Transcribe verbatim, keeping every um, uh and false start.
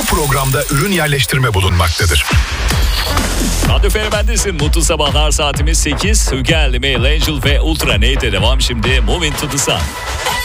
Bu programda ürün yerleştirme bulunmaktadır. Radyo Fenomen'desin. Mutlu sabahlar, saatimiz sekiz. Hügel, Mail Angel ve Ultra Nate'e devam şimdi. Moving to the Sun.